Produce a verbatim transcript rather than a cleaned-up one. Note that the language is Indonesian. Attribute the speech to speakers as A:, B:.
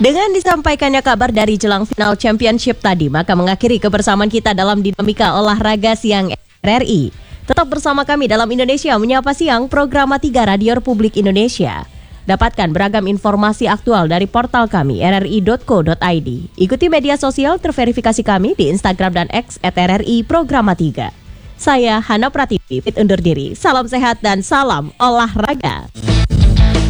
A: Dengan disampaikannya kabar dari jelang final championship tadi, maka mengakhiri kebersamaan kita dalam dinamika olahraga siang R R I. Tetap bersama kami dalam Indonesia Menyapa Siang, program tiga Radio Republik Indonesia. Dapatkan beragam informasi aktual dari portal kami r r i dot co dot i d. Ikuti media sosial terverifikasi kami di Instagram dan X at r r i Programa tiga. Saya Hana Prativi, undur diri. Salam sehat dan salam olahraga.